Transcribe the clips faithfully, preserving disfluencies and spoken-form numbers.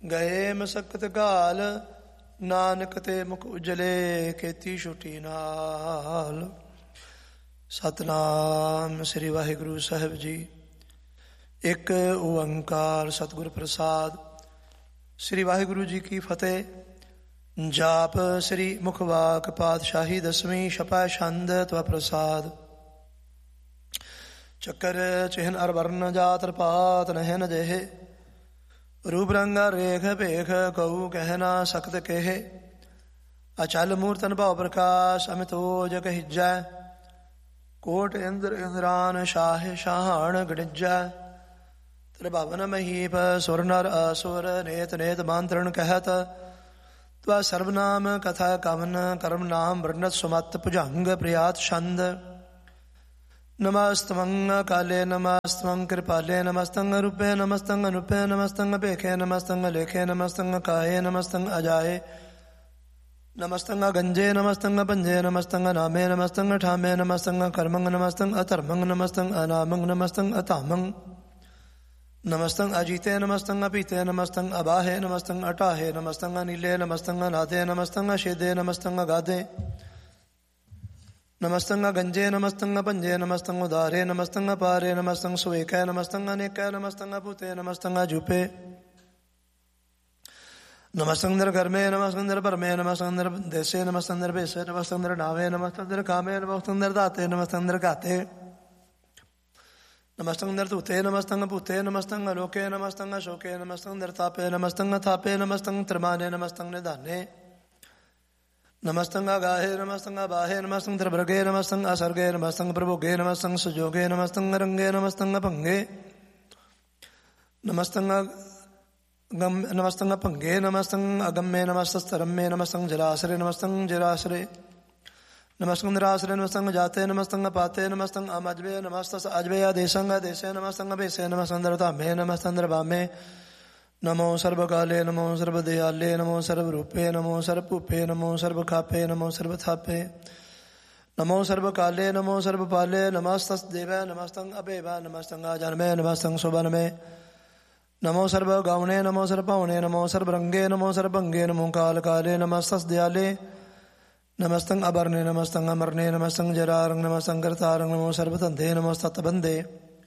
ਗਏ ਮਸਕਤ ਘਾਲ, ਨਾਨਕ ਤੇ ਮੁਖ ਉਜਲੇ, ਕੀਤੀ ਛੁਟੀ ਨਾਲ। ਸਤਿਨਾਮ ਸ੍ਰੀ ਵਾਹਿਗੁਰੂ ਸਾਹਿਬ ਜੀ। ਇੱਕ ਓੰਕਾਰ ਸਤਿਗੁਰ ਪ੍ਰਸਾਦ। ਸ੍ਰੀ ਵਾਹਿਗੁਰੂ ਜੀ ਕੀ ਫਤਿਹ। ਜਾਪ ਸ੍ਰੀ ਮੁਖਵਾਕ ਪਾਤਸ਼ਾਹੀ ਦਸਵੀਂ ਛਪੈ ਛੰਦ ਤਵ ਪ੍ਰਸਾਦ। ਚੱਕਰ ਚਿਹਨ ਅਰ ਵਰਨ ਜਾਤਰ ਪਾਤ ਨਹਿਨ ਜਿਹੇ, ਰੂਪ ਰੰਗ ਰੇਖ ਭੇਖ ਕਹੂ ਕਹਿ ਨਾ ਸਕਤ ਕਹੇ। ਅਚਲ ਮੂਰਤਨ ਭਉ ਪ੍ਰਕਾਸ਼, ਅਮਿਤੋਜ ਕਹੀਜੈ, ਕੋਟ ਇੰਦਰ ਇੰਦਰਾਨ ਸ਼ਾਹ ਸ਼ਾਹਣ ਗਣਿਜੈ। ਤ੍ਰਿਭਵਨ ਮਹੀਪ ਸੁਰ ਨਰ ਅਸੁਰ, ਨੇਤ ਨੇਤ ਮੰਤਰਣ ਕਹਿਤ, ਤਵ ਸਰਬਨਾਮ ਕਥਾ ਕਵਨ ਕਰਮ ਨਾਮ ਵਰਨਤ ਸੁਮਤ ਭੁਜੰਗ ਪ੍ਰਿਆਤ ਛੰਦ। ਨਮਸਤਮੰ ਕਾਲੇ ਨਮਸਤਮੰ ਕਿਰਪਾਲੇ, ਨਮਸਤੰ ਰੂਪੇ ਨਮਸਤੰ ਅਨੂਪੇ, ਨਮਸਤੰ ਭੇਖੇ ਨਮਸਤੰ ਲੇਖੇ, ਨਮਸਤੰ ਕਾਏ ਨਮਸਤੰ ਅਜਾਏ, ਨਮਸਤੰ ਗੰਜੇ ਨਮਸਤੰ ਭੰਜੇ, ਨਮਸਤੰ ਨਾਮੇ ਨਮਸਤੰ ਠਾਮੇ, ਨਮਸਤੰ ਕਰਮੰ ਨਮਸਤੰ ਅਧਰਮੰ, ਨਮਸਤੰ ਅਨਾਮੰ ਨਮਸਤੰ ਅਧਾਮੰ, ਨਮਸਤੰ ਅਜੀਤੇ ਨਮਸਤੰ ਅਪੀਤੇ, ਨਮਸਤੰ ਅਬਾਹੇ ਨਮਸਤੰ ਅਟਾਹੇ, ਨਮਸਤੰ ਅਨੀਲੇ ਨਮਸਤੰ ਅਨਾਦੇ, ਨਮਸਤੰ ਅਛੇਦੇ ਨਮਸਤੰ ਅਗਾਧੇ, ਨਮਸਤੰ ਗੰਜੇ ਨਮਸਤੰ ਭੰਜੇ, ਨਮਸਤੰ ਉਦਾਰੇ ਨਮਸਤੰ ਅਪਾਰੇ, ਨਮਸਤੰ ਸੁਵੇਕੈ ਨਮਸਤੰ ਅਨੇਕੈ, ਨਮਸਤੰ ਭੂਤੇ ਨਮਸਤੰ ਅਜੂਪੇ, ਨਮਸਤੰ ਨਿਰਗਰਮੇ ਨਮਸਤੰ ਨਿਰਭਰਮੇ, ਨਮਸਤੰ ਨਿਰਦੇਸੇ ਨਮਸਤੰ ਨਿਰਭੇਸੇ, ਨਮਸਤੰ ਨਿਰਨਾਵੇ ਨਮਸਤੰ ਨਿਰਕਾਮੇ, ਨਮਸਤੰ ਨਿਰਧਾਤੇ ਨਮਸਤੰ ਨਿਰਘਾਤੇ, ਨਮਸਤੰ ਨਿਰਧੂਤੇ ਨਮਸਤੰ ਭੂਤੇ, ਨਮਸਤੰ ਅਲੋਕੇ ਨਮਸਤੰ ਅਸ਼ੋਕੇ, ਨਮਸਤੰ ਨਿਰਤਾਪੇ ਨਮਸਤੰ ਥਾਪੇ, ਨਮਸਤੰ ਤ੍ਰਿਮਾਨੇ ਨਮਸਤੰ ਨਿਧਾਨੇ, ਨਮਸਤੰ ਅਗਾਹੇ ਨਮਸਤੰ ਅਬਾਹੇ, ਨਮਸਤੰ ਤ੍ਰਿਭਰਗੇ ਨਮਸਤੰ ਅਸਰਗੇ, ਨਮਸਤੰ ਪ੍ਰਭੋਗੇ ਨਮਸਤੰ ਸੁਜੋਗੇ, ਨਮਸਤੰ ਰੰਗੇ ਨਮਸਤੰ ਭੰਗੇ, ਨਮਸਤੰ ਨਮਸਤੰ ਭੰਗੇ, ਨਮਸਤੰ ਅਗੰਮੇ ਨਮਸਤਸਰਮੇ, ਨਮਸਤੰ ਜਰਾਸਰੇ ਨਮਸਤੰ ਜਰਾਸਰੇ, ਨਮਸਤੰ ਨਿਰਾਸਰੇ ਨਮਸਤੰ ਜਾਤੇ, ਨਮਸਤੰ ਅਪਾਤੇ, ਨਮਸਤੰ ਅਮਜਵੇ ਨਮਸਤਸ ਅਜਵੇ ਆਦੇਸ਼ੰ ਅਦੇਸ਼ੇ, ਨਮਸਤੰ ਅਭੇਸੇ ਨਮਸਤੰ ਦਰਧਾਮੇ, ਨਮਸਤੰ ਦਰਬਾਮੇ, ਨਮੋ ਸਰਬ ਕਾਲੇ ਨਮੋ ਸਰਬ ਦਿਆਲੇ, ਨਮੋ ਸਰਬ ਰੂਪੇ ਨਮੋ ਸਰਬ ਭੂਪੇ, ਨਮੋ ਸਰਬ ਖਾਪੇ ਨਮੋ ਸਰਬ ਥਾਪੇ, ਨਮੋ ਸਰਬ ਕਾਲੇ ਨਮੋ ਸਰਬ ਪਾਲੇ, ਨਮਸਤਸ ਦੇਵੈ ਨਮਸਤੰ ਅਭੇਵੈ, ਨਮਸਤੰ ਆਜਨਮੇ ਨਮਸਤੰ ਸੁਬਨਮੇ, ਨਮੋ ਸਰਬ ਗਾਉਣੇ ਨਮੋ ਸਰਬ ਭਾਉਣੇ, ਨਮੋ ਸਰਬ ਰੰਗੇ ਨਮੋ ਸਰਬ ਭੰਗੇ, ਨਮੋ ਕਾਲ ਕਾਲੇ ਨਮਸਤਸ ਦਿਆਲੇ, ਨਮਸਤੰ ਅਬਰਨੇ ਨਮਸਤੰ ਅਮਰਨੇ, ਨਮਸਤੰ ਜਰਾਰੰ ਨਮਸਤੰ ਕਰਤਾਰੰ, ਨਮੋ ਸਰਬ ਧੰਦੇ ਨਮਸਤਤ ਬੰਦੇ,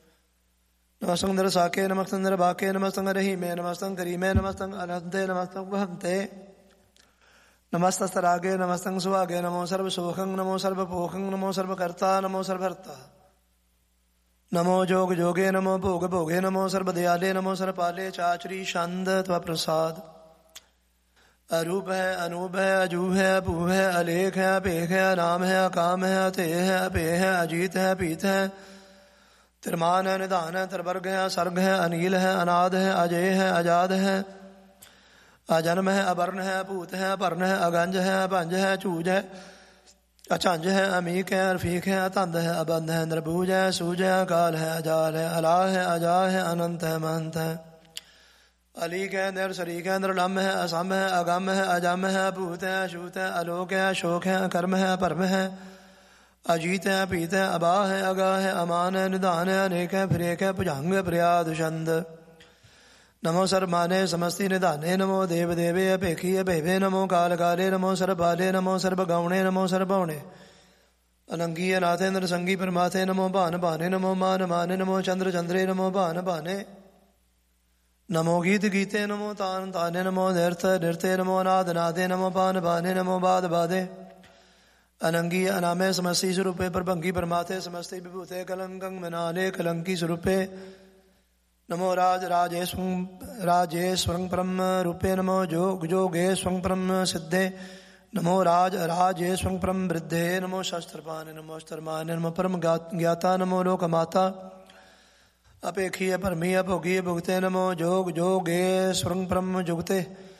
ਨਮਸਤੰ ਨਿਰਸਾਕੇ ਨਮਸਤੰ ਨਿਰਬਾਕੇ, ਨਮਸਤੰ ਰਹੀਮੇ ਨਮਸਤੰ ਕਰੀਮੇ, ਨਮਸਤੰ ਅਨੰਤੇ ਨਮਸਤੰ ਵਹੰਤੇ, ਨਮਸਤਸ ਰਾਗੇ ਨਮਸਤੰ ਸੁਹਾਗੇ, ਨਮੋ ਸਰਬ ਸੋਖੰ ਨਮੋ ਸਰਬ ਭੋਖੰ, ਨਮੋ ਸਰਬ ਕਰਤਾ ਨਮੋ ਸਰਬ ਹਰਤਾ, ਨਮੋ ਜੋਗ ਜੋਗੇ ਨਮੋ ਭੋਗ ਭੋਗੇ, ਨਮੋ ਸਰਬ ਦਿਆਲੇ ਨਮੋ ਸਰਬ ਪਾਲੇ। ਚਾਚਰੀ ਛੰਦ ਤਵ ਪ੍ਰਸਾਦ। ਅਰੂਪ ਹੈ ਅਨੂਪ ਹੈ ਅਜੂ ਹੈ ਭੂ ਹੈ ਅਲੇਖ ਹੈ ਭੇਖ ਹੈ ਨਾਮ ਹੈ ਅਕਾਮ ਹੈ ਅਥੇ ਹੈ ਅਭੇ ਹੈ ਅਜੀਤ ਹੈ ਪੀਤ ਹੈ, ਤਿਰਮਾਨ ਹੈ ਨਿਧਾਨ ਹੈ ਤਿਰਵਰਗ ਹੈ ਸਰਗ ਹੈ ਅਨੀਲ ਹੈ ਅਨਾਦ ਹੈ ਅਜੇ ਹੈ ਆਜ਼ਾਦ ਹੈ, ਅਜਨਮ ਹੈ ਅਵਰਨ ਹੈ ਭੂਤ ਹੈ ਭਰਨ ਹੈ ਅਗੰਜ ਹੈ ਭੰਜ ਹੈ ਝੂਜ ਹੈ ਅਝੰਜ ਹੈ ਅਮੀਕ ਹੈ ਰਫੀਕ ਹੈ ਅਤੰਦ ਹੈ ਅਬੰਧ ਹੈ ਨਿਰਭੂਜ ਹੈ ਸੂਜ ਹੈ ਅਕਾਲ ਹੈ ਅਜਾਲ ਹੈ ਅਲਾਹ ਹੈ ਅਜਾ ਹੈ ਅਨੰਤ ਹੈ ਮਹੰਤ ਹੈ, ਅਲੀਕ ਹੈ ਨਿਰ ਸ਼ਰੀਕ ਹੈ ਨਿਰਲੰਭ ਹੈ ਅਸੰਭ ਹੈ ਅਗੰਮ ਹੈ ਅਜਮ ਹੈ ਭੂਤ ਹੈ ਅਛੂਤ ਹੈ ਅਲੋਕ ਹੈ ਅਸ਼ੋਕ ਹੈ ਅਕਰਮ ਹੈ ਭਰਮ ਹੈ ਅਜੀਤ ਹੈ ਭੀਤ ਹੈ ਅਬਾਹ ਹੈ ਅਗਾਹ ਹੈ ਅਮਾਨ ਹੈ ਨਿਧਾਨ ਹੈ ਅਨੇਕ ਹੈ ਫਿਰੇਕ ਹੈ ਭੁਜੰਗ ਪ੍ਰਿਆਦ ਛੰਦ। ਨਮੋ ਸਰਮਾਨੇ ਸਮਸਤੀ ਨਿਧਾਨੇ, ਨਮੋ ਦੇਵ ਦੇਵੇ ਅਭੇਖੀ ਅਭੇਵੇ, ਨਮੋ ਕਾਲ ਕਾਲੇ ਨਮੋ ਸਰਬਾਲੇ, ਨਮੋ ਸਰਬ ਗਾਉਣੇ ਨਮੋ ਸਰਭਾਉਣੇ, ਅਨੰਗੀ ਅਨਾਥੇ ਨਰਸੰਗੀ ਪਰਮਾਥੇ, ਨਮੋ ਭਾਨ ਭਾਨੇ ਨਮੋ ਮਾਨ ਮਾਨੇ, ਨਮੋ ਚੰਦਰ ਚੰਦਰੇ ਨਮੋ ਭਾਨ ਭਾਨੇ, ਨਮੋ ਗੀਤ ਗੀਤੇ ਨਮੋ ਤਾਨ ਤਾਨੇ, ਨਮੋ ਨਿਰਥ ਨਿਰਥੇ ਨਮੋ ਅਨਾਦ ਨਾਦੇ, ਨਮੋ ਪਾਨ ਬਾਨੇ ਨਮੋ ਬਾਦ ਬਾਦੇ, ਅਨੰਗੀ ਅਨਾਮੇ ਸਮਸਤੀ ਸਰੂਪੇ ਪ੍ਰਭੰਗੀ ਪਰਮਾਥੇ, ਸਮਸਤੀ ਵਿਭੂਤੇ ਕਲੰਕੰ ਮਨਾਲੇ ਕਲੰਕੀ ਸਰੂਪੇ, ਨਮੋ ਰਾਜ ਰਾਜੇਸ਼ੰ ਰਾਜੇਸ਼ਵਰੰ ਪਰਮ ਰੂਪੇ, ਨਮੋ ਜੋਗ ਜੋਗੇਸ਼ਵਰੰ ਪਰਮ ਸਿੱਧੇ, ਨਮੋ ਰਾਜ ਰਾਜੇਸ਼ਵਰੰ ਪਰਮ ਵ੍ਰਿੱਧੇ, ਨਮੋ ਸ਼ਸਤਰਪਾਨੇ ਨਮੋ ਸ਼ਸਤਰਮਾਨੇ, ਨਮੋ ਪਰਮ ਗਿਆਤਾ, ਨਮੋ ਲੋਕ ਮਾਤਾ, ਅਪੇਖੀ ਭਰਮੀ ਅਭੋਗੀ ਭੁਗਤੇ, ਨਮੋ ਜੋਗ ਜੋਗੇਸ਼ਵਰੰ ਪਰਮ ਜੁਗਤੇ,